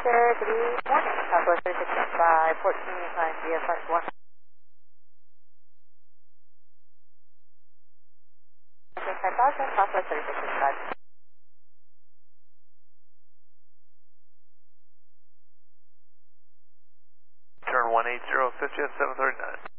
Sir, good morning. Southwest 3665, 14 VFX 1. 5000, Southwest 3665. Turn 180, 50 at 739.